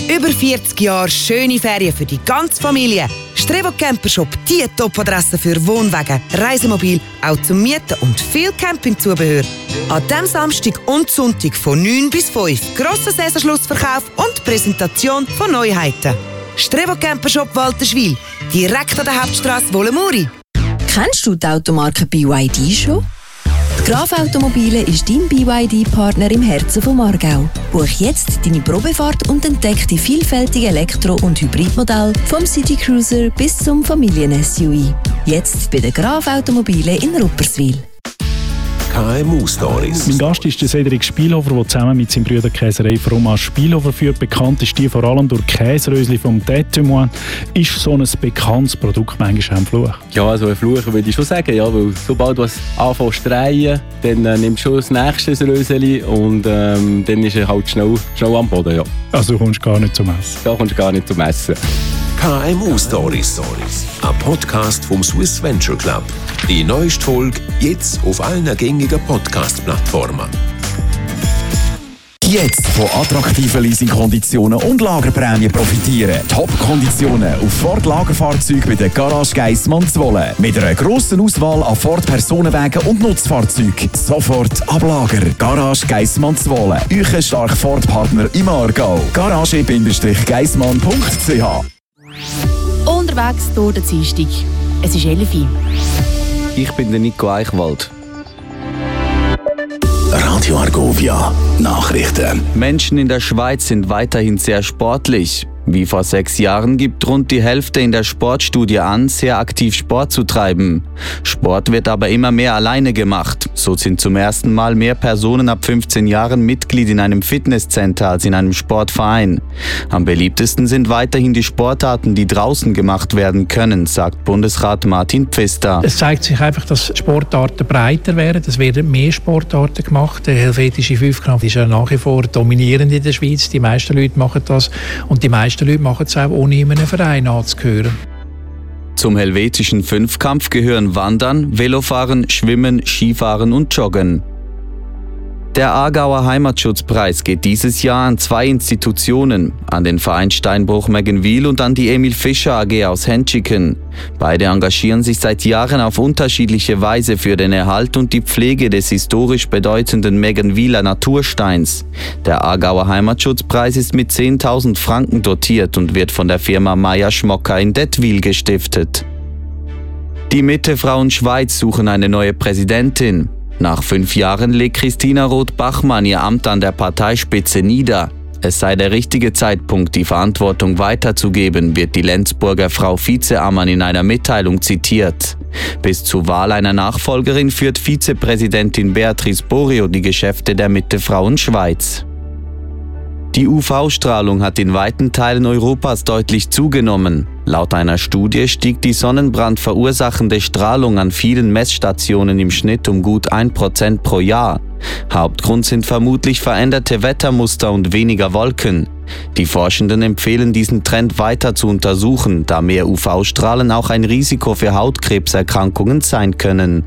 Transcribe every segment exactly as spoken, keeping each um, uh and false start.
Über vierzig Jahre schöne Ferien für die ganze Familie. Strevo Camper Shop, die Top-Adresse für Wohnwagen, Reisemobil, auch zum Mieten und viel Campingzubehör. An diesem Samstag und Sonntag von neun bis fünf. Grosser Saisonschlussverkauf und Präsentation von Neuheiten. Strevo Camper Shop Walterswil, direkt an der Hauptstrasse Wollemuri. Kennst du die Automarke B Y D schon? Die Graf Automobile ist dein B Y D-Partner im Herzen von Aargau. Buch jetzt deine Probefahrt und entdecke die vielfältigen Elektro- und Hybridmodelle vom City Cruiser bis zum Familien-S U V. Jetzt bei der Graf Automobile in Rupperswil. K M U-Stories. Mein Gast ist der Cedric Spielhofer, der zusammen mit seinem Bruder Käserei Fromage Spielhofer führt. Bekannt ist die vor allem durch Käserösli vom Témoin. Ist so ein bekanntes Produkt manchmal ein Fluch? Ja, also ein Fluch würde ich schon sagen, ja, weil sobald du es anfängst zu drehen, dann äh, nimmst du schon das nächste Röseli und ähm, dann ist er halt schnell, schnell am Boden. Ja. Also du kommst gar nicht zum Essen? Da kommst du gar nicht zum Essen. K M U-Stories, ein Podcast vom Swiss Venture Club. Die neueste Folge jetzt auf allen gängigen Podcast-Plattformen. Jetzt von attraktiven Leasingkonditionen und Lagerprämien profitieren. Top-Konditionen auf Ford-Lagerfahrzeuge bei der Garage Geissmann Zwolle. Mit einer grossen Auswahl an Ford-Personenwagen und Nutzfahrzeugen. Sofort ab Lager. Garage Geissmann Zwolle. Euer stark Ford-Partner im Aargau. garage Geissmann punkt c h. Unterwegs durch den Dienstag. Es ist elf Uhr. Ich bin der Nico Eichwald. Radio Argovia. Nachrichten. Menschen in der Schweiz sind weiterhin sehr sportlich. Wie vor sechs Jahren gibt rund die Hälfte in der Sportstudie an, sehr aktiv Sport zu treiben. Sport wird aber immer mehr alleine gemacht. So sind zum ersten Mal mehr Personen ab fünfzehn Jahren Mitglied in einem Fitnesscenter als in einem Sportverein. Am beliebtesten sind weiterhin die Sportarten, die draußen gemacht werden können, sagt Bundesrat Martin Pfister. Es zeigt sich einfach, dass Sportarten breiter werden. Es werden mehr Sportarten gemacht. Der helvetische Fünfkampf ist ja nach wie vor dominierend in der Schweiz. Die meisten Leute machen das und die meisten Die Leute machen es auch, ohne in einem Verein anzugehören. Zum helvetischen Fünfkampf gehören Wandern, Velofahren, Schwimmen, Skifahren und Joggen. Der Aargauer Heimatschutzpreis geht dieses Jahr an zwei Institutionen, an den Verein Steinbruch Meggenwil und an die Emil Fischer A G aus Hentschiken. Beide engagieren sich seit Jahren auf unterschiedliche Weise für den Erhalt und die Pflege des historisch bedeutenden Meggenwiler Natursteins. Der Aargauer Heimatschutzpreis ist mit zehntausend Franken dotiert und wird von der Firma Meyer Schmocker in Dettwil gestiftet. Die Mitte-Frauen Schweiz suchen eine neue Präsidentin. Nach fünf Jahren legt Christina Roth-Bachmann ihr Amt an der Parteispitze nieder. Es sei der richtige Zeitpunkt, die Verantwortung weiterzugeben, wird die Lenzburger Frau Vizeammann in einer Mitteilung zitiert. Bis zur Wahl einer Nachfolgerin führt Vizepräsidentin Beatrice Borio die Geschäfte der Mitte-Frauen Schweiz. Die U V-Strahlung hat in weiten Teilen Europas deutlich zugenommen. Laut einer Studie stieg die sonnenbrandverursachende Strahlung an vielen Messstationen im Schnitt um gut ein Prozent pro Jahr. Hauptgrund sind vermutlich veränderte Wettermuster und weniger Wolken. Die Forschenden empfehlen, diesen Trend weiter zu untersuchen, da mehr U V-Strahlen auch ein Risiko für Hautkrebserkrankungen sein können.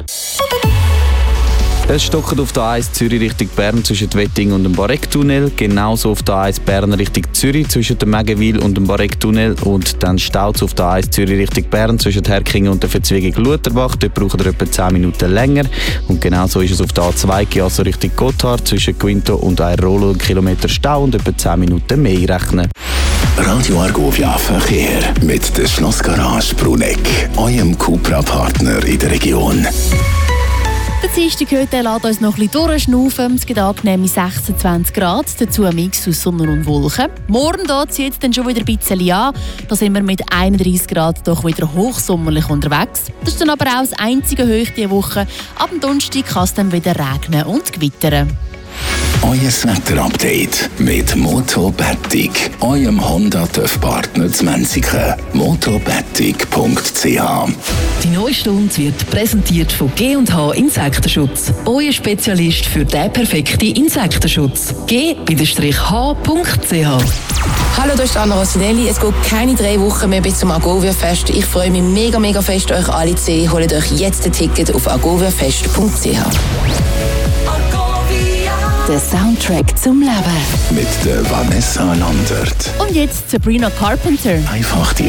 Es stockt auf der A eins Zürich Richtung Bern zwischen Wettingen und dem Barectunnel, genauso auf der A eins Bern Richtung Zürich zwischen dem Meggenwil und dem Barectunnel und dann staut es auf der A eins Zürich Richtung Bern zwischen Herkingen und der Verzwiegung Lutherbach. Dort braucht ihr etwa zehn Minuten länger und genauso ist es auf der A zwei also Richtung Gotthard zwischen Quinto und Airolo, Kilometer Stau und etwa zehn Minuten mehr rechnen. Radio Argovia Verkehr mit der Schlossgarage Bruneck, eurem Cupra-Partner in der Region. Der Dienstag heute lässt uns noch ein bisschen durchschnaufen. Es gibt angenehme sechsundzwanzig Grad, dazu ein Mix aus Sonne und Wolken. Morgen zieht es dann schon wieder ein bisschen an. Da sind wir mit einunddreissig Grad doch wieder hochsommerlich unterwegs. Das ist dann aber auch das einzige Hoch diese Woche. Ab dem Donnerstag kann es dann wieder regnen und gewittern. Euer Wetter-Update mit Motobetig, eurem Honda-TÜV-Partner zu Menziken. motobetig punkt c h. Die neue Stunde wird präsentiert von G und H Insektenschutz. Euer Spezialist für den perfekten Insektenschutz. G H punkt c h. Hallo, das ist Anna Rossinelli. Es geht keine drei Wochen mehr bis zum Argovia-Fest. Ich freue mich mega, mega fest, euch alle zu sehen. Holt euch jetzt ein Ticket auf argoviafest punkt c h. Der Soundtrack zum Leben. Mit der Vanessa Landert. Und jetzt Sabrina Carpenter. Einfach die